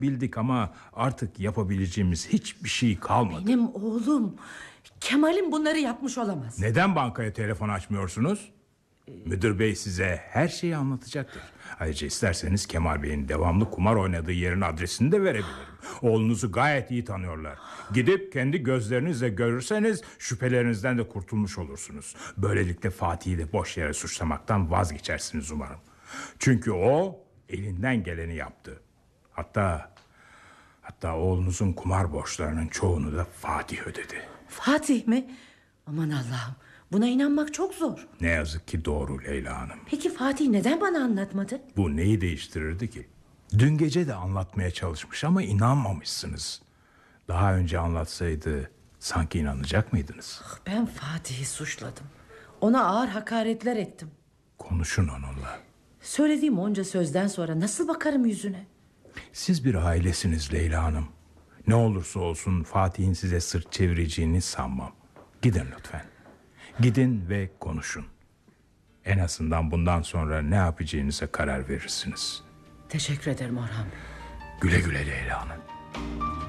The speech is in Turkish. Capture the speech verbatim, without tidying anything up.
bildik ama artık yapabileceğimiz hiçbir şey kalmadı. Benim oğlum Kemal'im bunları yapmış olamaz. Neden bankaya telefon açmıyorsunuz? Ee... Müdür bey size her şeyi anlatacaktır. Ayrıca isterseniz Kemal Bey'in devamlı kumar oynadığı yerin adresini de verebilirim. Oğlunuzu gayet iyi tanıyorlar. Gidip kendi gözlerinizle görürseniz şüphelerinizden de kurtulmuş olursunuz. Böylelikle Fatih'i de boş yere suçlamaktan vazgeçersiniz umarım. Çünkü o elinden geleni yaptı. Hatta hatta oğlunuzun kumar borçlarının çoğunu da Fatih ödedi. Fatih mi? Aman Allah'ım, buna inanmak çok zor. Ne yazık ki doğru Leyla Hanım. Peki Fatih neden bana anlatmadı? Bu neyi değiştirirdi ki? Dün gece de anlatmaya çalışmış ama inanmamışsınız. Daha önce anlatsaydı sanki inanacak mıydınız? Ben Fatih'i suçladım. Ona ağır hakaretler ettim. Konuşun onunla. Söylediğim onca sözden sonra nasıl bakarım yüzüne? Siz bir ailesiniz Leyla Hanım. Ne olursa olsun Fatih'in size sırt çevireceğini sanmam. Gidin lütfen. Gidin ve konuşun. En azından bundan sonra ne yapacağınıza karar verirsiniz. Teşekkür ederim Orhan Bey. Güle güle Leyla Hanım.